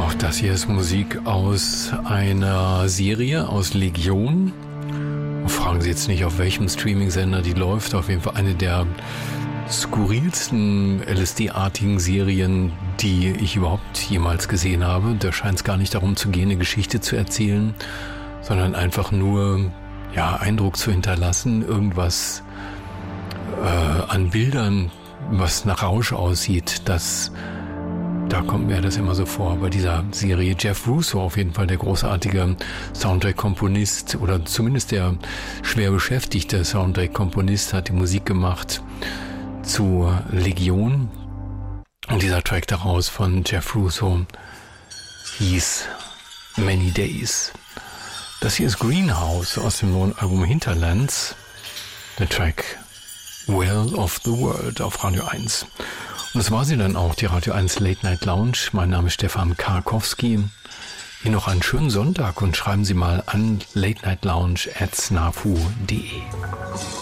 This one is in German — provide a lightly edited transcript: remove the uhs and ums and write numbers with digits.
Auch das hier ist Musik aus einer Serie aus Legion. Fragen Sie jetzt nicht, auf welchem Streaming-Sender die läuft. Auf jeden Fall eine der skurrilsten LSD-artigen Serien, die ich überhaupt jemals gesehen habe. Da scheint es gar nicht darum zu gehen, eine Geschichte zu erzählen, sondern einfach nur Eindruck zu hinterlassen, irgendwas an Bildern, was nach Rausch aussieht, da kommt mir das immer so vor bei dieser Serie. Jeff Russo, auf jeden Fall der großartige Soundtrack-Komponist oder zumindest der schwer beschäftigte Soundtrack-Komponist, hat die Musik gemacht zu Legion. Und dieser Track daraus von Jeff Russo hieß Many Days. Das hier ist Greenhouse aus dem neuen Album Hinterlands. Der Track Well of the World auf Radio 1. Und das war sie dann auch, die Radio 1 Late Night Lounge. Mein Name ist Stefan Karkowski. Ihnen noch einen schönen Sonntag und schreiben Sie mal an latenightlounge@snafu.de.